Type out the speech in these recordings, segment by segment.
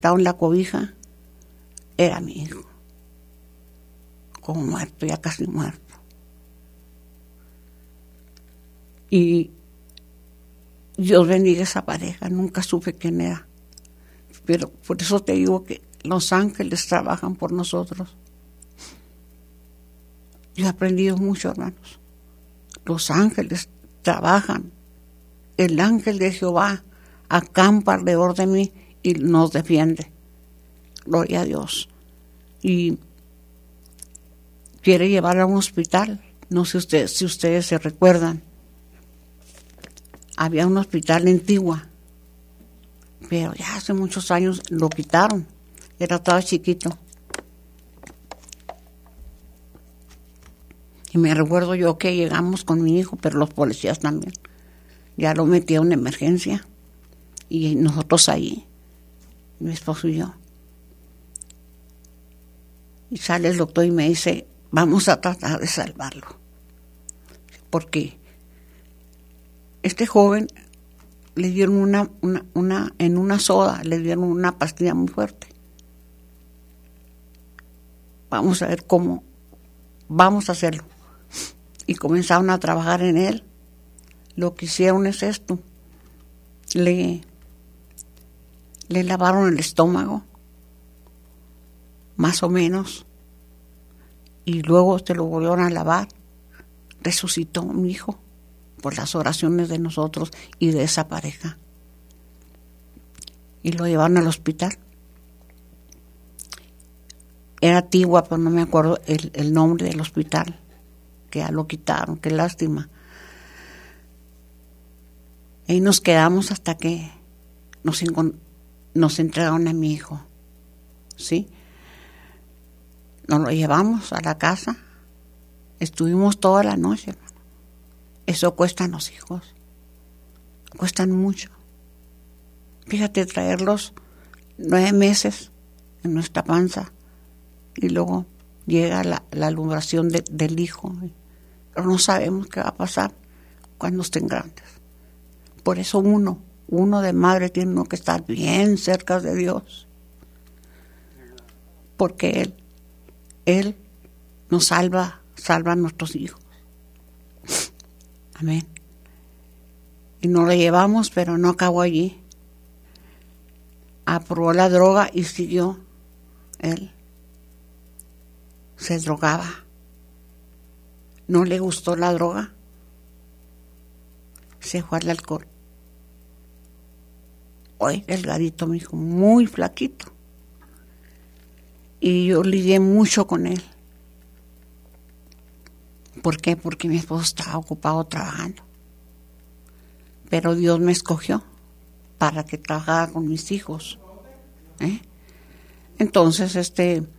estaba en la cobija, era mi hijo, como muerto, ya casi muerto. Y Dios bendiga a esa pareja, nunca supe quién era. Pero por eso te digo que los ángeles trabajan por nosotros. Yo he aprendido mucho, hermanos. Los ángeles trabajan. El ángel de Jehová acampa alrededor de mí y nos defiende. Gloria a Dios. Y quiere llevar a un hospital. No sé si ustedes se recuerdan. Había un hospital en Antigua, pero ya hace muchos años lo quitaron. Era todo chiquito. Y me recuerdo yo que llegamos con mi hijo, pero los policías también. Ya lo metieron en emergencia. Y nosotros ahí, mi esposo y yo. Y sale el doctor y me dice, vamos a tratar de salvarlo. Porque este joven le dieron en una soda, le dieron una pastilla muy fuerte. Vamos a ver cómo vamos a hacerlo. Y comenzaron a trabajar en él. Lo que hicieron es esto. Le lavaron el estómago, más o menos, y luego se lo volvieron a lavar. Resucitó mi hijo por las oraciones de nosotros y de esa pareja. Y lo llevaron al hospital. Era Antigua, pero no me acuerdo el nombre del hospital, que ya lo quitaron, qué lástima. Ahí nos quedamos hasta que nos entregaron a mi hijo, ¿sí? Nos lo llevamos a la casa, estuvimos toda la noche, hermano. Eso cuestan los hijos, cuestan mucho. Fíjate, traerlos 9 meses en nuestra panza y luego llega la alumbración del hijo, pero no sabemos qué va a pasar cuando estén grandes. Por eso uno de madre tiene uno que estar bien cerca de Dios, porque Él nos salva a nuestros hijos. Amén. Y nos lo llevamos, pero no acabó allí. Aprobó la droga y siguió. Él se drogaba. No le gustó la droga. Se fue al alcohol. Hoy delgadito, mi hijo, muy flaquito. Y yo lidié mucho con él. ¿Por qué? Porque mi esposo estaba ocupado trabajando. Pero Dios me escogió para que trabajara con mis hijos. Entonces,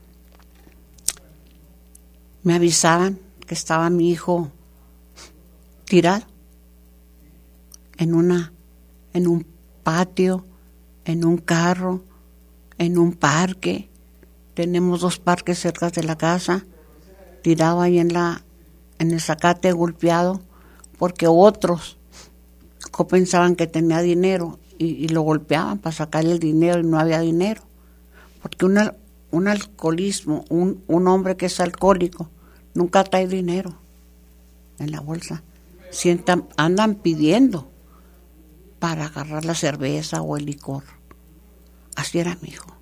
me avisaban que estaba mi hijo tirado en un patio, en un carro, en un parque. Tenemos 2 parques cerca de la casa, tirado ahí en el zacate, golpeado, porque otros pensaban que tenía dinero y lo golpeaban para sacarle el dinero y no había dinero. Porque un alcoholismo, un hombre que es alcohólico, nunca trae dinero en la bolsa. Andan pidiendo para agarrar la cerveza o el licor. Así era mi hijo.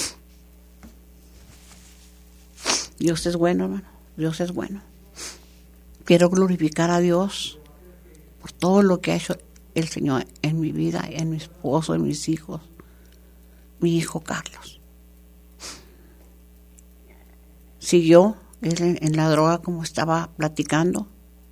Dios es bueno, hermano. Dios es bueno. Quiero glorificar a Dios por todo lo que ha hecho el Señor en mi vida, en mi esposo, en mis hijos. Mi hijo Carlos siguió él en la droga, como estaba platicando.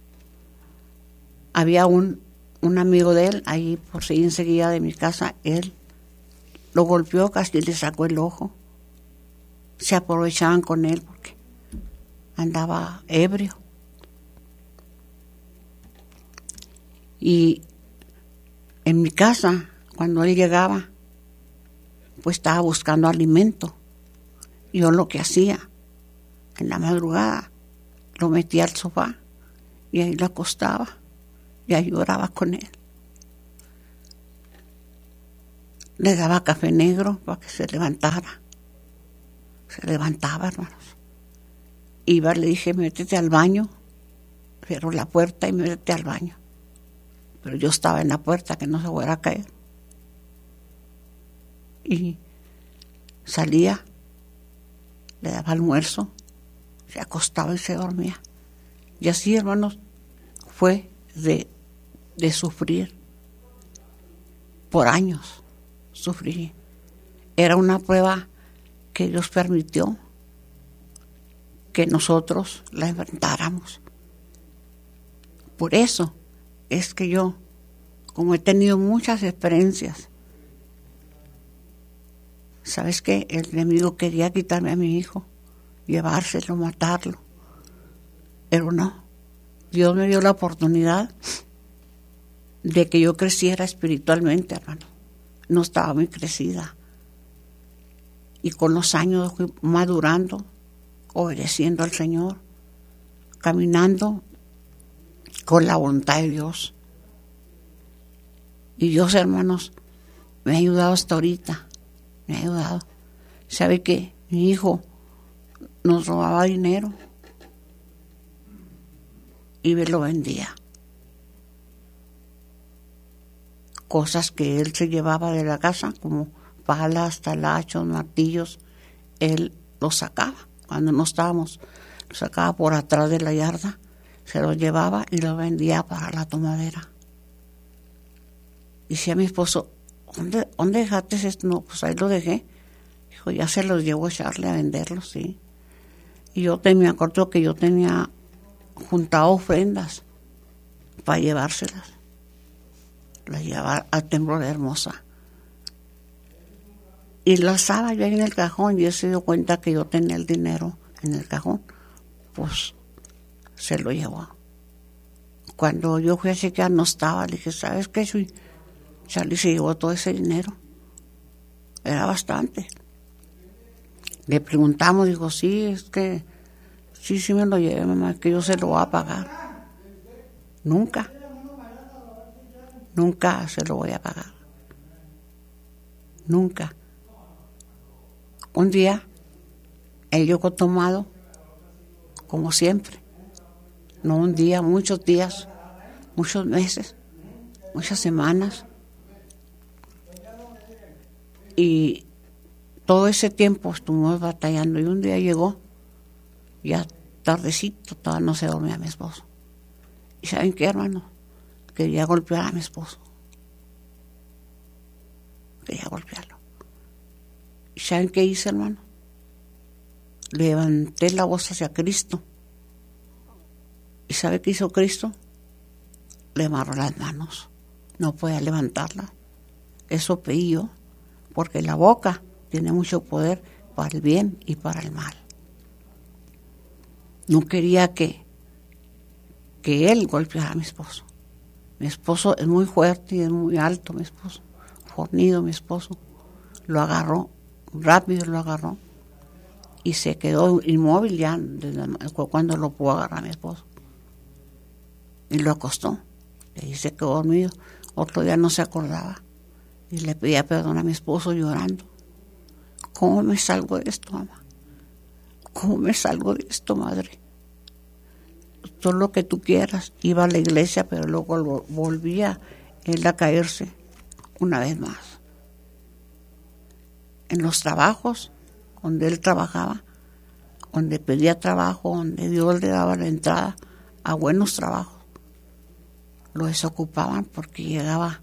Había un amigo de él ahí por seguir enseguida de mi casa. Él lo golpeó, casi le sacó el ojo. Se aprovechaban con él porque andaba ebrio. Y en mi casa, cuando él llegaba, pues estaba buscando alimento. Yo lo que hacía, en la madrugada, lo metía al sofá y ahí lo acostaba y ahí oraba con él. Le daba café negro para que se levantara. Se levantaba, hermanos. Iba, le dije, métete al baño. Cierro la puerta y métete al baño. Pero yo estaba en la puerta, que no se fuera a caer. Y salía, le daba almuerzo, se acostaba y se dormía. Y así, hermanos, fue de sufrir. Por años sufrí. Era una prueba que Dios permitió que nosotros la enfrentáramos. Por eso es que yo, como he tenido muchas experiencias, ¿sabes qué? El enemigo quería quitarme a mi hijo, llevárselo, matarlo. Pero no. Dios me dio la oportunidad de que yo creciera espiritualmente, hermano. No estaba muy crecida. Y con los años fui madurando, obedeciendo al Señor, caminando con la voluntad de Dios. Y Dios, hermanos, me ha ayudado hasta ahorita. Me ha ayudado. ¿Sabe qué? Mi hijo nos robaba dinero y me lo vendía. Cosas que él se llevaba de la casa, como palas, talachos, martillos, él los sacaba. Cuando no estábamos, los sacaba por atrás de la yarda, se los llevaba y los vendía para la tomadera. Decía mi esposo, ¿dónde dejaste esto? No, pues ahí lo dejé. Dijo, ya se los llevo a echarle a venderlos, sí. Y yo me acuerdo que yo tenía juntado ofrendas para llevárselas. Las llevaba al templo de Hermosa. Y las estaba yo ahí en el cajón y él se dio cuenta que yo tenía el dinero en el cajón. Pues se lo llevó. Cuando yo fui a chequear no estaba. Le dije, ¿sabes qué? Charlie se llevó todo ese dinero. Era bastante. Le preguntamos, dijo, sí, es que sí me lo llevé, mamá, que yo se lo voy a pagar. Nunca se lo voy a pagar. Nunca. Un día, él llegó tomado, como siempre. No un día, muchos días, muchos meses, muchas semanas. Y todo ese tiempo estuvimos batallando. Y un día llegó, ya tardecito, todavía no se dormía mi esposo. ¿Y saben qué, hermano? Quería golpear a mi esposo. Quería golpearlo. ¿Y saben qué hice, hermano? Levanté la voz hacia Cristo. ¿Y sabe qué hizo Cristo? Le amarró las manos. No podía levantarlas. Eso pedí yo, porque la boca tiene mucho poder para el bien y para el mal. No quería que él golpeara a mi esposo. Mi esposo es muy fuerte y es muy alto, mi esposo. Fornido, mi esposo. Lo agarró, rápido lo agarró. Y se quedó inmóvil ya cuando lo pudo agarrar mi esposo. Y lo acostó. Y ahí se quedó dormido. Otro día no se acordaba. Y le pedía perdón a mi esposo llorando. ¿Cómo me salgo de esto, mamá? ¿Cómo me salgo de esto, madre? Todo lo que tú quieras. Iba a la iglesia, pero luego volvía él a caerse una vez más. En los trabajos donde él trabajaba, donde pedía trabajo, donde Dios le daba la entrada a buenos trabajos, lo desocupaban porque llegaba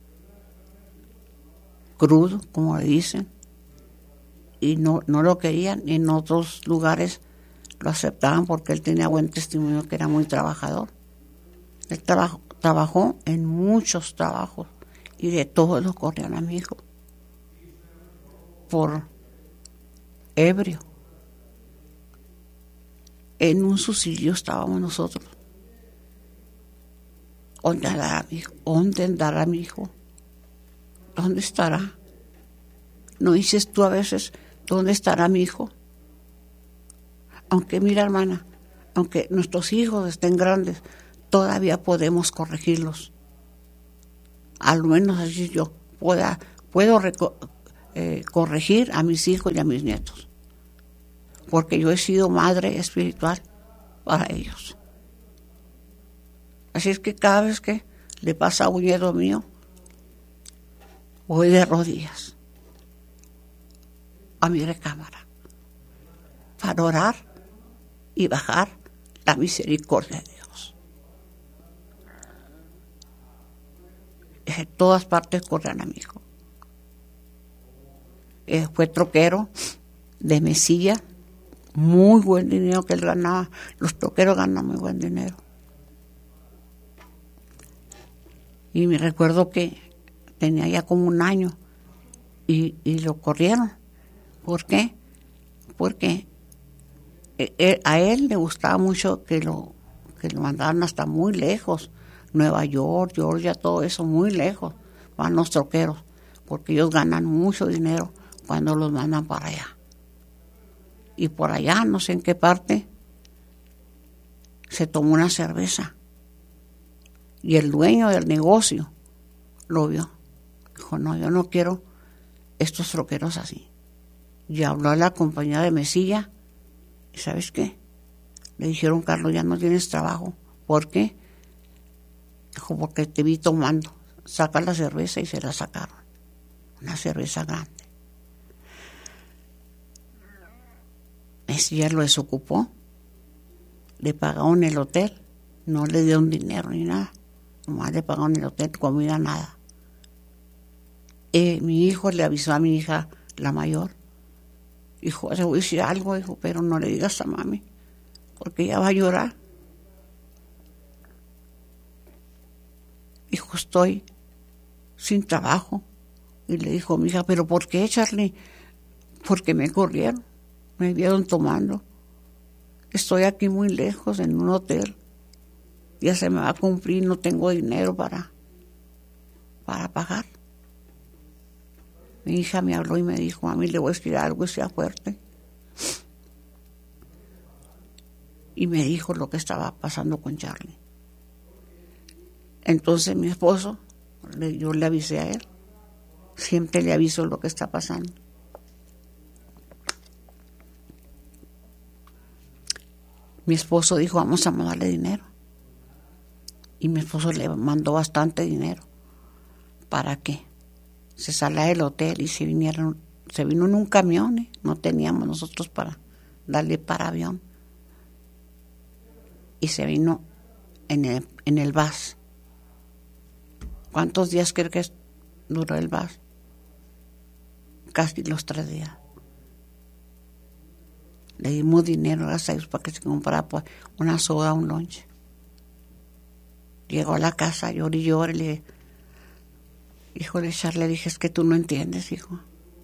crudo, como le dicen, y no lo querían. Y en otros lugares lo aceptaban porque él tenía buen testimonio, que era muy trabajador. Él trabajó en muchos trabajos y de todos los corrían a mi hijo por ebrio. En un suicidio estábamos nosotros. ¿Dónde andará mi hijo? ¿Dónde andará mi hijo? ¿Dónde estará? ¿No dices tú a veces, dónde estará mi hijo? Aunque mira, hermana, aunque nuestros hijos estén grandes, todavía podemos corregirlos. Al menos así yo pueda puedo corregir a mis hijos y a mis nietos, porque yo he sido madre espiritual para ellos. Así es que cada vez que le pasa a un nieto mío, voy de rodillas a mi recámara para orar y bajar la misericordia de Dios. En todas partes corren a mi hijo. Fue troquero de Mesilla, muy buen dinero que él ganaba. Los troqueros ganan muy buen dinero. Y me recuerdo que tenía ya como un año y lo corrieron. ¿Por qué? Porque a él le gustaba mucho que lo mandaran hasta muy lejos, Nueva York, Georgia, todo eso, muy lejos, van los troqueros, porque ellos ganan mucho dinero cuando los mandan para allá. Y por allá, no sé en qué parte, se tomó una cerveza. Y el dueño del negocio lo vio. Dijo, no, yo no quiero estos troqueros así. Y habló a la compañía de Mesilla. ¿Y sabes qué? Le dijeron, Carlos, ya no tienes trabajo. ¿Por qué? Dijo, porque te vi tomando. Saca la cerveza y se la sacaron. Una cerveza grande. Mesilla lo desocupó. Le pagaron el hotel. No le dieron dinero ni nada. Nomás le pagaron el hotel, comida, nada. Mi hijo le avisó a mi hija, la mayor. Dijo, le voy a decir algo, hijo, pero no le digas a mami, porque ella va a llorar. Dijo, estoy sin trabajo. Y le dijo mi hija, ¿pero por qué, Charlie? Porque me corrieron, me vieron tomando. Estoy aquí muy lejos, en un hotel. Ya se me va a cumplir, no tengo dinero para pagar. Mi hija me habló y me dijo, mami, le voy a escribir algo y sea fuerte. Y me dijo lo que estaba pasando con Charlie. Entonces mi esposo, yo le avisé a él. Siempre le aviso lo que está pasando. Mi esposo dijo, vamos a mandarle dinero. Y mi esposo le mandó bastante dinero. ¿Para qué? Se salió del hotel y se vino en un camión. No teníamos nosotros para darle para avión. Y se vino en el bus. ¿Cuántos días creo que duró el bus? Casi los 3 días. Le dimos dinero, gracias a Dios, para que se comprara pues, una soda, un lonche. Llegó a la casa, lloré y lloré, le dije, hijo de Charlie, le dije, es que tú no entiendes, hijo.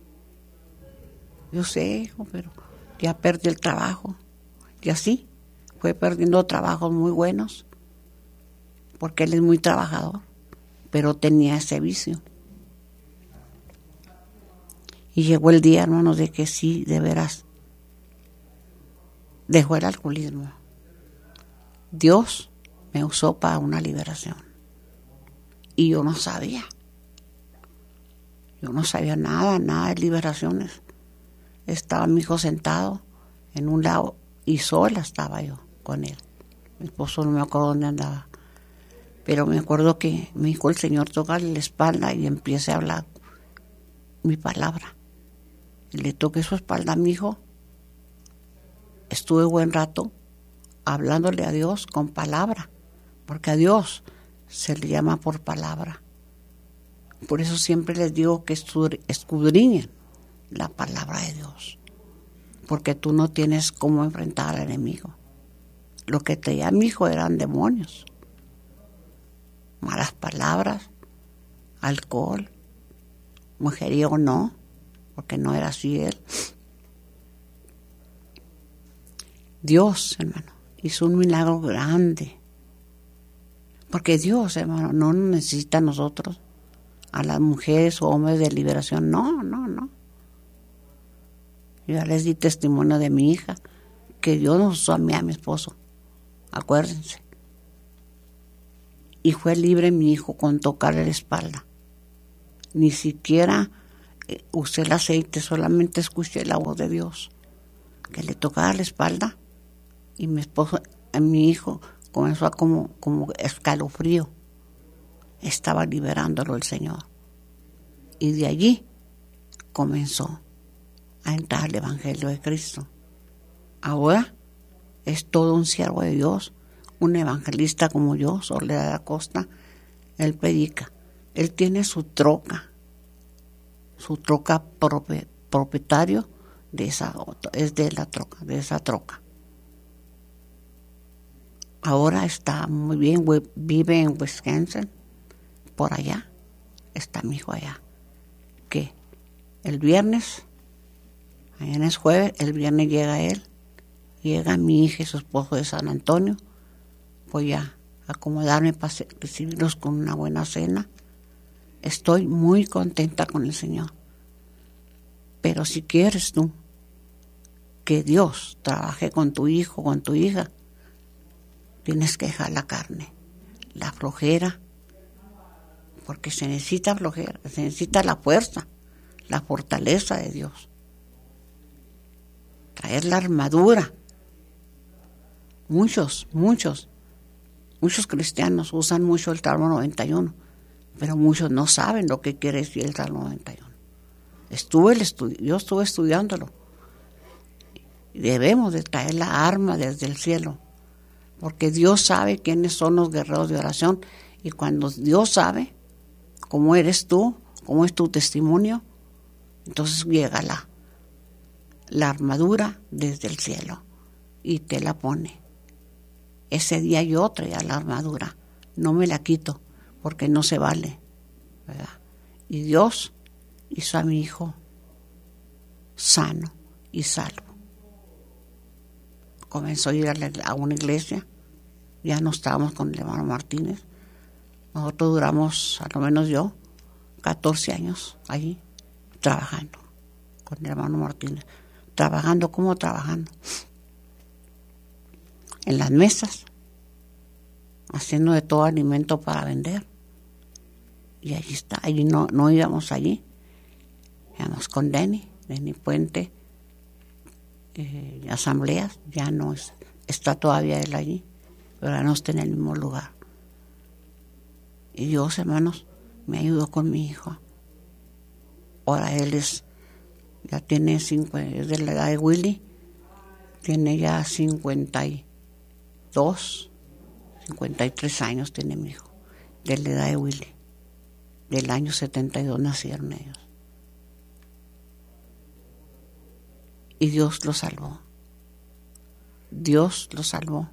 Yo sé, hijo, pero ya perdí el trabajo. Y así, fue perdiendo trabajos muy buenos, porque él es muy trabajador, pero tenía ese vicio. Y llegó el día, hermanos, de que sí, de veras, dejó el alcoholismo. Dios me usó para una liberación. Y yo no sabía. Yo no sabía nada de liberaciones. Estaba mi hijo sentado en un lado y sola estaba yo con él. Mi esposo no me acuerdo dónde andaba. Pero me acuerdo que me dijo el Señor, tócale la espalda y empiece a hablar mi palabra. Y le toqué su espalda a mi hijo. Estuve buen rato hablándole a Dios con palabra, porque a Dios se le llama por palabra. Por eso siempre les digo que escudriñen la palabra de Dios, porque tú no tienes cómo enfrentar al enemigo. Lo que traía mi hijo eran demonios, malas palabras, alcohol, mujeriego no, porque no era así él. Dios, hermano, hizo un milagro grande. Porque Dios, hermano, no necesita a nosotros, a las mujeres o hombres de liberación. No. Yo ya les di testimonio de mi hija, que Dios nos usó a mí, a mi esposo. Acuérdense. Y fue libre mi hijo con tocarle la espalda. ni siquiera usé el aceite, solamente escuché la voz de Dios, que le tocaba la espalda, y mi esposo, mi hijo, comenzó a como escalofrío. Estaba liberándolo el Señor. Y de allí comenzó a entrar el Evangelio de Cristo. Ahora es todo un siervo de Dios, un evangelista como yo, Soledad Acosta. Él predica. Él tiene su troca propietario de esa, es de la troca, de esa troca. Ahora está muy bien, vive en Wisconsin, por allá, está mi hijo allá, que el viernes, mañana es jueves, el viernes llega mi hija y su esposo de San Antonio. Voy a acomodarme para recibirlos con una buena cena. Estoy muy contenta con el Señor. Pero si quieres tú que Dios trabaje con tu hijo, con tu hija, tienes que dejar la carne, la flojera, porque se necesita flojera, se necesita la fuerza, la fortaleza de Dios. Traer la armadura. Muchos cristianos usan mucho el Salmo 91, pero muchos no saben lo que quiere decir el Salmo 91. Yo estuve estudiándolo. Debemos de traer la arma desde el cielo, porque Dios sabe quiénes son los guerreros de oración, y cuando Dios sabe cómo eres tú, cómo es tu testimonio, entonces llega la armadura desde el cielo y te la pone. Ese día yo traía la armadura, no me la quito porque no se vale, ¿verdad? Y Dios hizo a mi hijo sano y salvo. Comenzó a ir a una iglesia, ya no estábamos con el hermano Martínez. Nosotros duramos, a lo menos yo, 14 años allí trabajando con el hermano Martínez. Trabajando en las mesas, haciendo de todo alimento para vender. Y allí está, allí no íbamos allí, íbamos con Denny Puente, asambleas, ya no está todavía él allí, pero ya no está en el mismo lugar. Y Dios, hermanos, me ayudó con mi hijo. Ahora él ya tiene es de la edad de Willy, tiene ya 53 años tiene mi hijo, de la edad de Willy. Del año 72 nacieron ellos. Y Dios lo salvó. Dios lo salvó.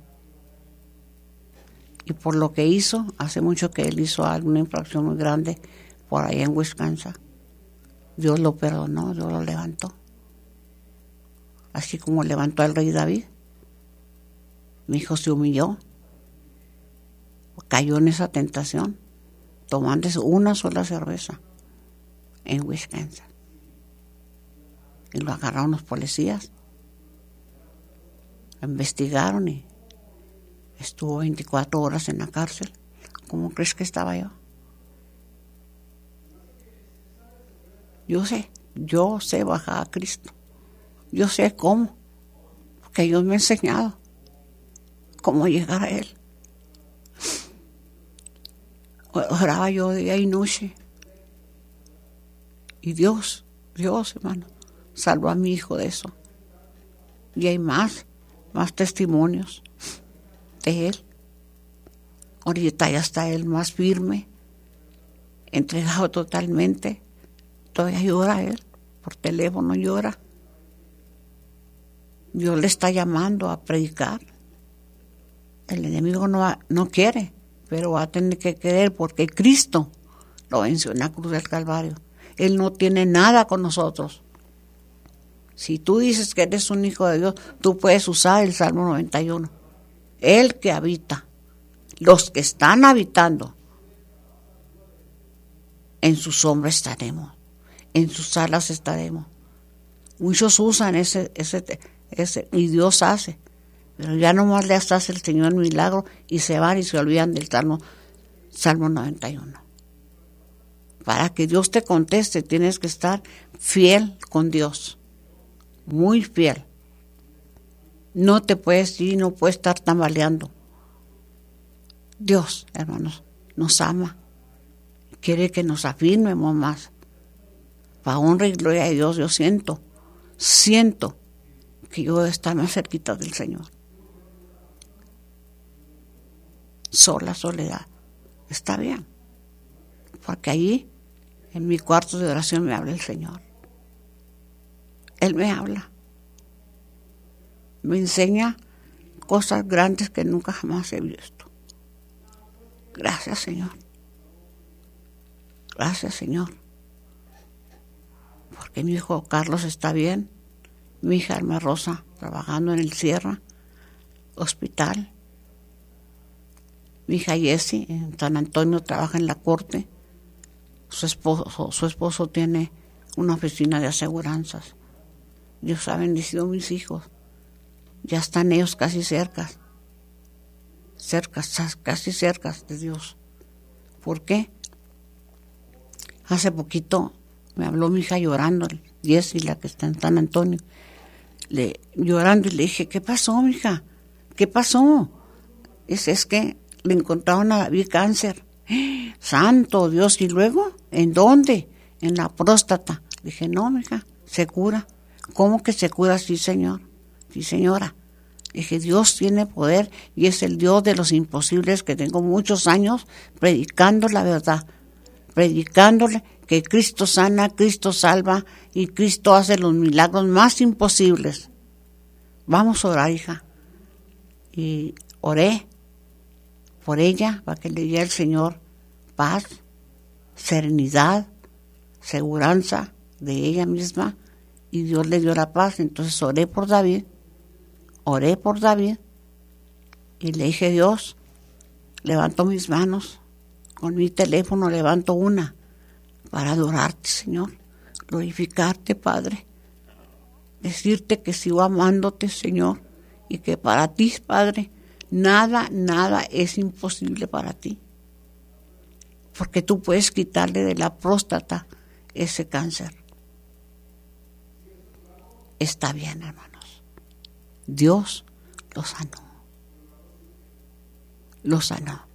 Y por lo que hizo, hace mucho que él hizo alguna infracción muy grande por allá en Wisconsin. Dios lo perdonó, Dios lo levantó. Así como levantó al rey David. Mi hijo se humilló, cayó en esa tentación, tomándose una sola cerveza en Wisconsin. Y lo agarraron los policías, lo investigaron y estuvo 24 horas en la cárcel. ¿Cómo crees que estaba yo? Yo sé bajar a Cristo. Yo sé cómo, porque Dios me ha enseñado cómo llegar a Él. Oraba yo día y noche. Y Dios, hermano, salvó a mi hijo de eso. Y hay más testimonios de él. Ahorita ya está él más firme, entregado totalmente. Todavía llora él, por teléfono llora. Dios le está llamando a predicar. El enemigo no quiere, pero va a tener que querer, porque Cristo lo venció en la cruz del Calvario. Él no tiene nada con nosotros. Si tú dices que eres un hijo de Dios, tú puedes usar el Salmo 91. El que habita, los que están habitando, en su sombra estaremos, en sus alas estaremos. Muchos usan ese y Dios hace, pero ya nomás le hace el Señor el milagro y se van y se olvidan del Salmo 91. Para que Dios te conteste, tienes que estar fiel con Dios. Muy fiel. No te puedes ir, no puedes estar tambaleando. Dios, hermanos, nos ama. Quiere que nos afirmemos más. Para honra y gloria de Dios, yo siento que yo voy a estar más cerquita del Señor. Soledad. Está bien. Porque allí, en mi cuarto de oración, me habla el Señor. Él me habla. Me enseña cosas grandes que nunca jamás he visto. Gracias, Señor. Gracias, Señor. Porque mi hijo Carlos está bien. Mi hija Alma Rosa trabajando en el Sierra Hospital. Mi hija Jessie en San Antonio trabaja en la corte. Su esposo tiene una oficina de aseguranzas. Dios ha bendecido a mis hijos. Ya están ellos casi cerca de Dios. ¿Por qué? Hace poquito me habló mi hija llorando, Jessie, la que está en San Antonio, llorando, y le dije, ¿qué pasó, mija? ¿Qué pasó? Es que le encontraron a David cáncer. Santo Dios, ¿y luego? ¿En dónde? En la próstata. Dije, no, mija, se cura. ¿Cómo que se cura? Sí, señor. Sí, señora. Dije, Dios tiene poder y es el Dios de los imposibles, que tengo muchos años predicando la verdad, predicándole que Cristo sana, Cristo salva y Cristo hace los milagros más imposibles. Vamos a orar, hija. Y oré por ella para que le diera el Señor paz, serenidad, seguranza de ella misma, y Dios le dio la paz. Entonces oré por David y le dije, Dios, levanto mis manos, con mi teléfono levanto una para adorarte, Señor, glorificarte, Padre, decirte que sigo amándote, Señor, y que para ti, Padre, nada es imposible para ti, porque tú puedes quitarle de la próstata ese cáncer. Está bien, hermanos. Dios lo sanó.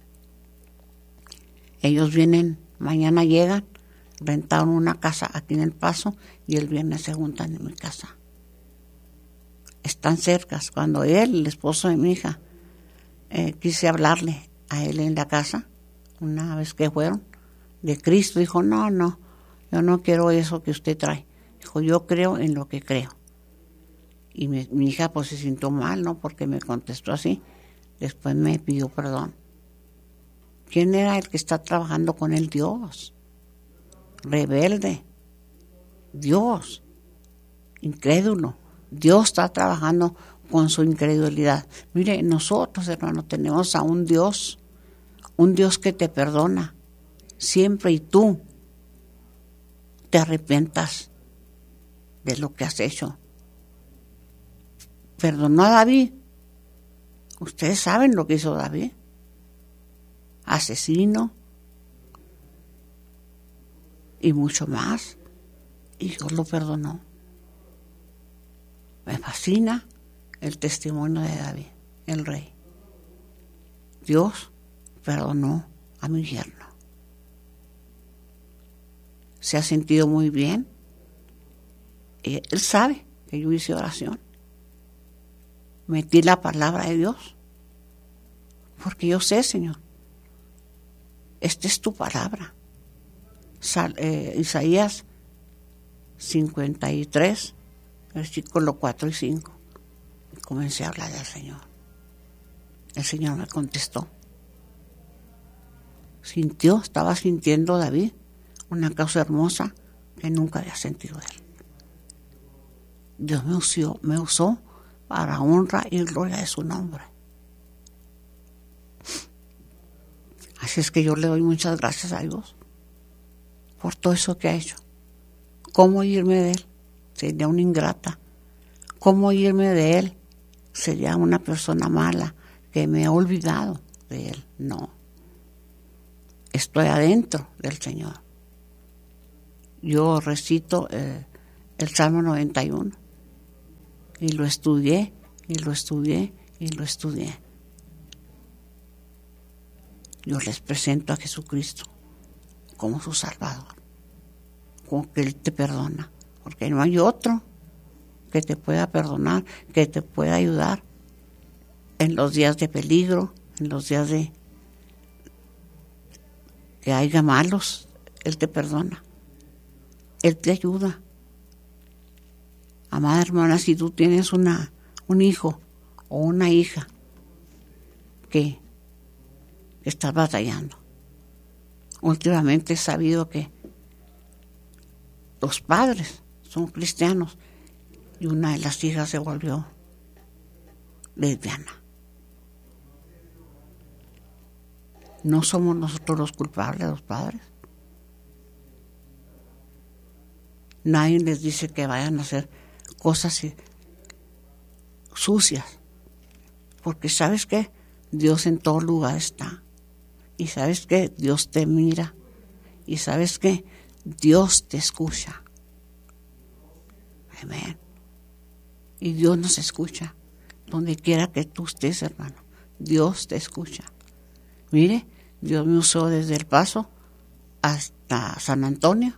Ellos vienen, mañana llegan, rentaron una casa aquí en El Paso y el viernes se juntan en mi casa. Están cercas. Cuando él, el esposo de mi hija, quise hablarle a él en la casa, una vez que fueron, de Cristo, dijo, no, yo no quiero eso que usted trae. Dijo, yo creo en lo que creo. Y mi hija pues se sintió mal, ¿no? Porque me contestó así. Después me pidió perdón. ¿Quién era el que está trabajando con él? Dios. Rebelde. Dios. Incrédulo. Dios está trabajando con su incredulidad. Mire, nosotros, hermano, tenemos a un Dios que te perdona siempre, y tú te arrepientas de lo que has hecho. Perdonó a David. Ustedes saben lo que hizo David. Asesino y mucho más. Y Dios lo perdonó. Me fascina el testimonio de David, el rey. Dios perdonó a mi yerno. Se ha sentido muy bien. Él sabe que yo hice oración. Metí la palabra de Dios. Porque yo sé, Señor, esta es tu palabra. Isaías 53, versículos 4 y 5. Y comencé a hablar del Señor. El Señor me contestó. Estaba sintiendo David una cosa hermosa que nunca había sentido de él. Dios me usó para honra y gloria de su nombre. Así es que yo le doy muchas gracias a Dios por todo eso que ha hecho. ¿Cómo irme de él? Sería una ingrata. ¿Cómo irme de él? Sería una persona mala que me ha olvidado de él. No. Estoy adentro del Señor. yo recito el Salmo 91 y lo estudié, y lo estudié, y lo estudié. Yo les presento a Jesucristo como su Salvador, como que Él te perdona, porque no hay otro que te pueda perdonar, que te pueda ayudar en los días de peligro, en los días de que haya malos. Él te perdona, Él te ayuda. Amada hermana, si tú tienes un hijo o una hija que estás batallando, últimamente he sabido que los padres son cristianos y una de las hijas se volvió lesbiana. ¿No somos nosotros los culpables, los padres? Nadie les dice que vayan a hacer cosas sucias, porque ¿sabes qué? Dios en todo lugar está, y ¿sabes qué? Dios te mira, y ¿sabes qué? Dios te escucha. Amén. Y Dios nos escucha donde quiera que tú estés, hermano. Dios te escucha. Mire, Dios me usó desde El Paso hasta San Antonio.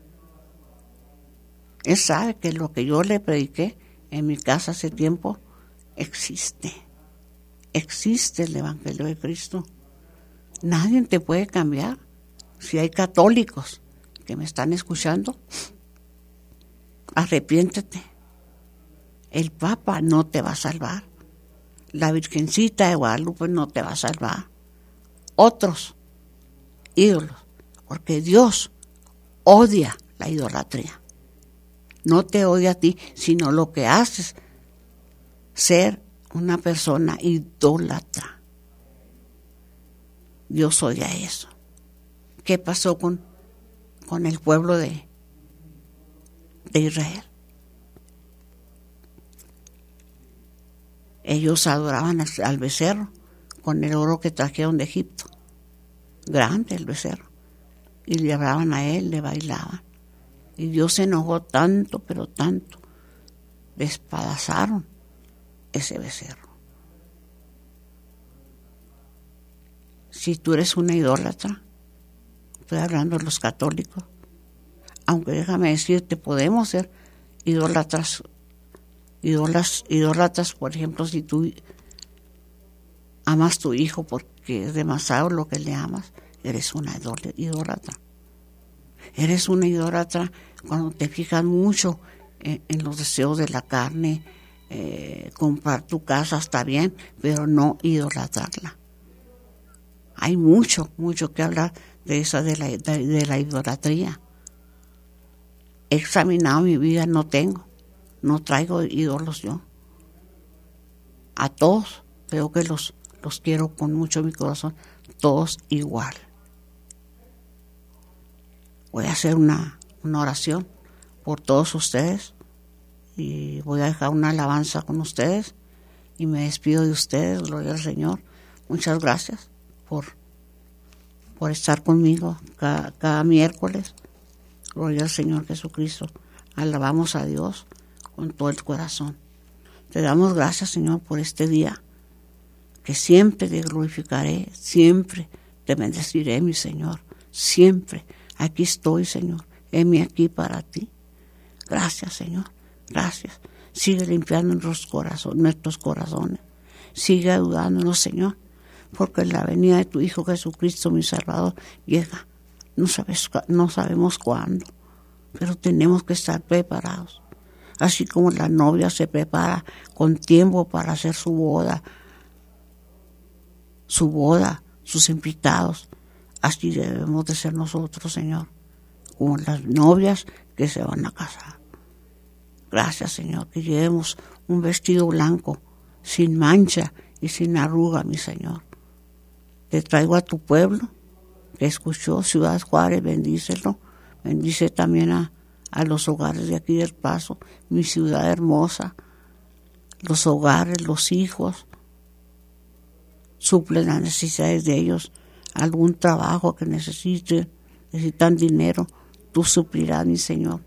Él sabe que lo que yo le prediqué en mi casa hace tiempo existe. Existe el Evangelio de Cristo. Nadie te puede cambiar. Si hay católicos que me están escuchando, arrepiéntete. El Papa no te va a salvar. La Virgencita de Guadalupe no te va a salvar. Otros ídolos, porque Dios odia la idolatría. No te odia a ti, sino lo que haces, ser una persona idólatra. Dios odia eso. ¿Qué pasó con el pueblo de Israel? Ellos adoraban al becerro con el oro que trajeron de Egipto. Grande el becerro. Y le hablaban a él, le bailaban. Y Dios se enojó tanto, pero tanto. Despedazaron ese becerro. Si tú eres una idólatra, estoy hablando de los católicos, aunque déjame decirte, podemos ser idólatras, por ejemplo, si tú amas a tu hijo porque es demasiado lo que le amas, eres una idólatra. Eres una idólatra cuando te fijas mucho en los deseos de la carne. Comprar tu casa está bien, pero no idolatrarla. Hay mucho que hablar de esa de la idolatría. He examinado mi vida, no traigo ídolos yo. A todos creo que los quiero con mucho mi corazón, todos igual. Voy a hacer una oración por todos ustedes y voy a dejar una alabanza con ustedes y me despido de ustedes, gloria al Señor. Muchas gracias por estar conmigo cada miércoles. Gloria al Señor Jesucristo. Alabamos a Dios con todo el corazón. Te damos gracias, Señor, por este día, que siempre te glorificaré, siempre te bendeciré, mi Señor, siempre. Aquí estoy, Señor, heme aquí para ti. Gracias, Señor, gracias. Sigue limpiando nuestros corazones. Sigue ayudándonos, Señor, porque la venida de tu Hijo Jesucristo, mi Salvador, llega. No sabemos cuándo, pero tenemos que estar preparados. Así como la novia se prepara con tiempo para hacer su boda, sus invitados, así debemos de ser nosotros, Señor, como las novias que se van a casar. Gracias, Señor, que llevemos un vestido blanco, sin mancha y sin arruga, mi Señor. Te traigo a tu pueblo, que escuchó Ciudad Juárez, bendícelo. Bendice también a los hogares de aquí del Paso, mi ciudad hermosa, los hogares, los hijos. Suple las necesidades de ellos, algún trabajo que necesitan dinero, tú suplirás, mi Señor.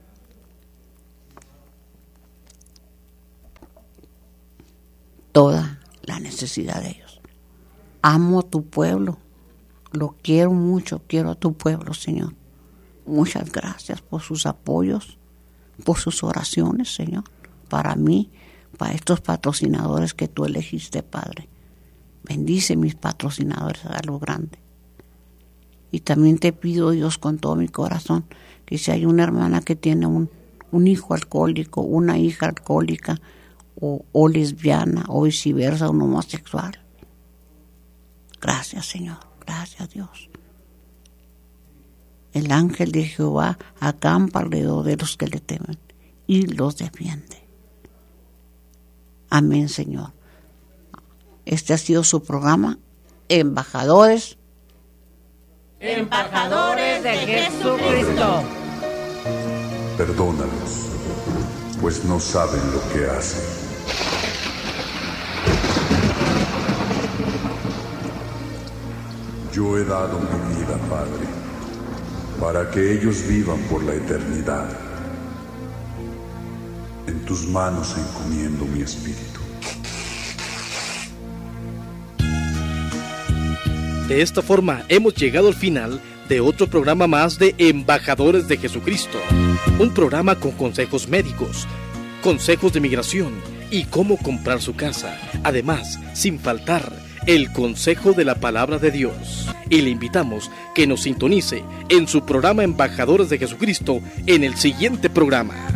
Toda la necesidad de ellos. Amo a tu pueblo, lo quiero mucho, quiero a tu pueblo, Señor. Muchas gracias por sus apoyos, por sus oraciones, Señor, para mí, para estos patrocinadores que tú elegiste, Padre. Bendice mis patrocinadores a lo grande. Y también te pido, Dios, con todo mi corazón, que si hay una hermana que tiene un hijo alcohólico, una hija alcohólica, o lesbiana, o viceversa, un homosexual. Gracias, Señor. Gracias, Dios. El ángel de Jehová acampa alrededor de los que le temen y los defiende. Amén, Señor. Este ha sido su programa, Embajadores de Jesucristo. Perdónalos, pues no saben lo que hacen. Yo he dado mi vida, Padre, para que ellos vivan por la eternidad. En tus manos encomiendo mi espíritu. De esta forma hemos llegado al final de otro programa más de Embajadores de Jesucristo. Un programa con consejos médicos, consejos de migración y cómo comprar su casa. Además, sin faltar, el consejo de la palabra de Dios. Y le invitamos que nos sintonice en su programa Embajadores de Jesucristo en el siguiente programa.